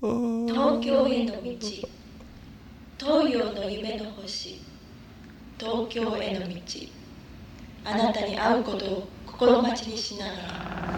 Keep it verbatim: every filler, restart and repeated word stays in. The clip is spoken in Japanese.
東京への道、東洋の夢の星、東京への道。あなたに会うことを心待ちにしながら